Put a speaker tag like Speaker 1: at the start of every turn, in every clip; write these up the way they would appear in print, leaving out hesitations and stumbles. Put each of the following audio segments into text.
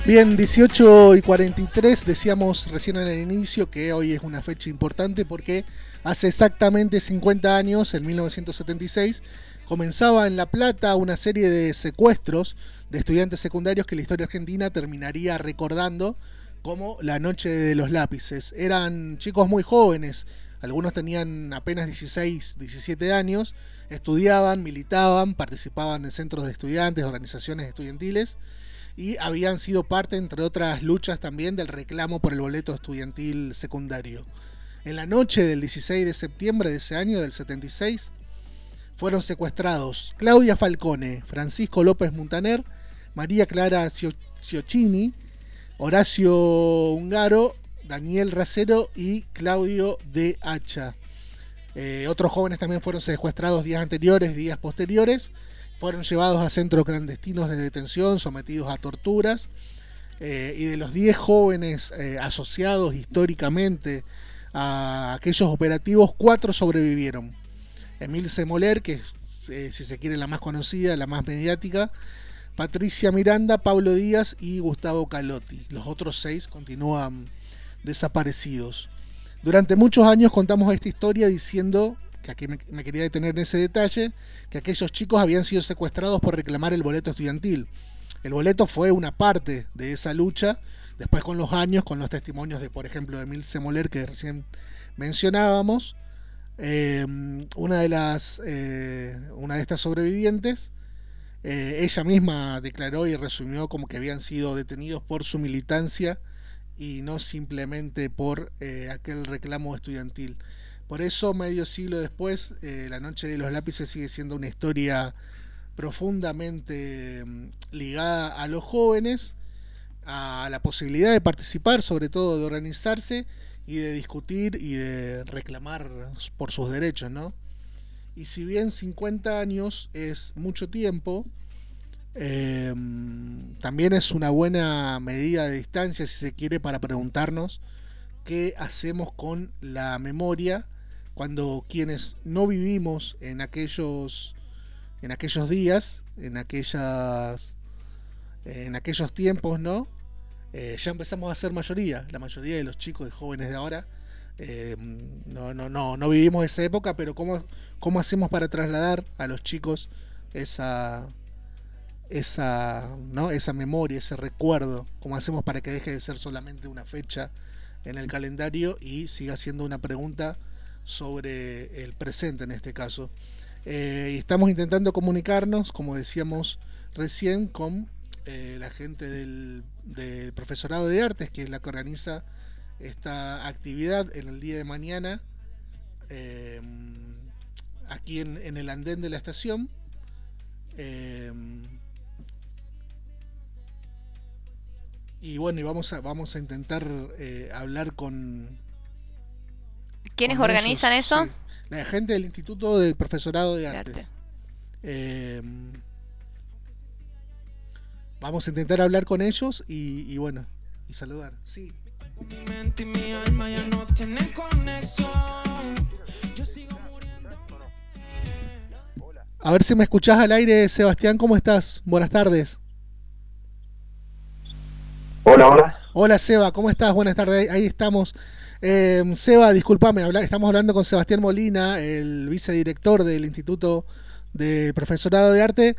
Speaker 1: Bien, 18:43, decíamos recién en el inicio que hoy es una fecha importante porque hace exactamente 50 años, en 1976, comenzaba en La Plata una serie de secuestros de estudiantes secundarios que la historia argentina terminaría recordando como la noche de los lápices. Eran chicos muy jóvenes, algunos tenían apenas 16, 17 años, estudiaban, militaban, participaban en centros de estudiantes, organizaciones estudiantiles, y habían sido parte, entre otras luchas también, del reclamo por el boleto estudiantil secundario. En la noche del 16 de septiembre de ese año, del 76, fueron secuestrados Claudia Falcone, Francisco López Muntaner, María Clara Ciocchini, Horacio Ungaro, Daniel Racero y Claudio de Hacha. Otros jóvenes también fueron secuestrados días anteriores, días posteriores. Fueron llevados a centros clandestinos de detención, sometidos a torturas. Y de los 10 jóvenes asociados históricamente a aquellos operativos, 4 sobrevivieron. Emilce Moler, que es, si se quiere, la más conocida, la más mediática. Patricia Miranda, Pablo Díaz y Gustavo Calotti. Los otros 6 continúan desaparecidos. Durante muchos años contamos esta historia diciendo, que aquí me quería detener en ese detalle, que aquellos chicos habían sido secuestrados por reclamar el boleto estudiantil. El boleto fue una parte de esa lucha. Después, con los años, con los testimonios de, por ejemplo, de Emilce Moler, que recién mencionábamos, una de estas sobrevivientes, ella misma declaró y resumió como que habían sido detenidos por su militancia y no simplemente por aquel reclamo estudiantil. Por eso, medio siglo después, la noche de los lápices sigue siendo una historia profundamente ligada a los jóvenes, a la posibilidad de participar, sobre todo de organizarse y de discutir y de reclamar por sus derechos, ¿no? Y si bien 50 años es mucho tiempo, también es una buena medida de distancia, si se quiere, para preguntarnos qué hacemos con la memoria cuando quienes no vivimos en aquellos días, en aquellos tiempos, ¿no? Ya empezamos a ser mayoría, la mayoría de los chicos y jóvenes de ahora. No vivimos esa época, pero ¿cómo hacemos para trasladar a los chicos esa memoria, ese recuerdo? ¿Cómo hacemos para que deje de ser solamente una fecha en el calendario y siga siendo una pregunta sobre el presente en este caso? Y estamos intentando comunicarnos, como decíamos recién, con la gente del profesorado de artes, que es la que organiza esta actividad en el día de mañana, aquí en el andén de la estación. Y bueno, y vamos a intentar hablar con
Speaker 2: ¿Quiénes organizan
Speaker 1: ellos.
Speaker 2: eso?
Speaker 1: Sí, la gente del Instituto del Profesorado de Artes. Vamos a intentar hablar con ellos y bueno, y saludar. Sí. Mi mente y mi alma ya no tienen conexión. Yo sigo muriendo. A ver si me escuchás al aire, Sebastián, ¿cómo estás? Buenas tardes.
Speaker 3: Hola.
Speaker 1: Hola, Seba, ¿cómo estás? Buenas tardes, ahí estamos. Seba, discúlpame, estamos hablando con Sebastián Molina, el vicedirector del Instituto de Profesorado de Arte,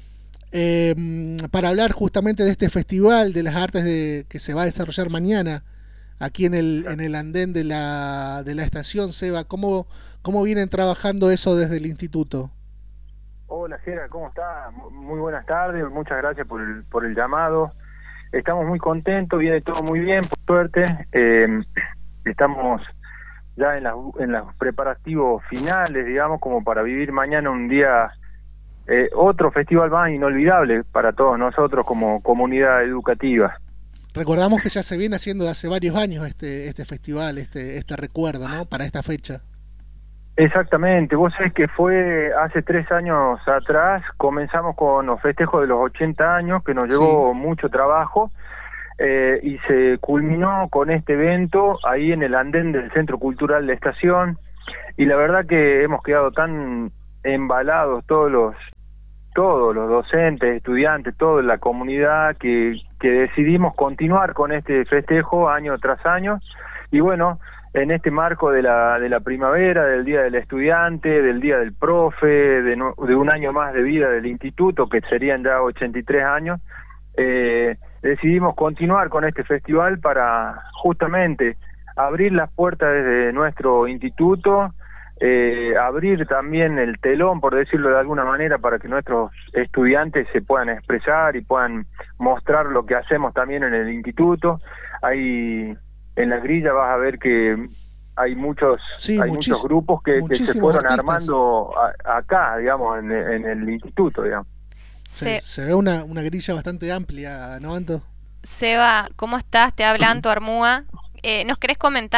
Speaker 1: para hablar justamente de este festival de las artes que se va a desarrollar mañana aquí en el andén de la estación. Seba, ¿cómo vienen trabajando eso desde el instituto?
Speaker 3: Hola, Gera, ¿cómo está? Muy buenas tardes, muchas gracias por el llamado. Estamos muy contentos, viene todo muy bien, por suerte. Estamos ya en los preparativos finales, digamos, como para vivir mañana un día, otro festival más inolvidable para todos nosotros como comunidad educativa.
Speaker 1: Recordamos que ya se viene haciendo hace varios años este festival, este recuerdo, ¿no? Para esta fecha.
Speaker 3: Exactamente, vos sabés que fue hace 3 años atrás, comenzamos con los festejos de los 80 años, que nos llevó mucho trabajo, y se culminó con este evento ahí en el andén del Centro Cultural de Estación, y la verdad que hemos quedado tan embalados todos todos los docentes, estudiantes, toda la comunidad que decidimos continuar con este festejo año tras año. Y bueno, en este marco de la primavera, del Día del Estudiante, del Día del Profe, de un año más de vida del instituto, que serían ya 83 años, decidimos continuar con este festival para justamente abrir las puertas desde nuestro instituto, abrir también el telón, por decirlo de alguna manera, para que nuestros estudiantes se puedan expresar y puedan mostrar lo que hacemos también en el instituto. Hay en la grilla vas a ver que hay muchos grupos que se fueron
Speaker 1: artistas
Speaker 3: armando acá, digamos, en el instituto, digamos.
Speaker 1: Se ve una grilla bastante amplia, ¿no, Anto?
Speaker 2: Seba, ¿cómo estás? Te habla Anto Armúa. ¿Nos querés comentar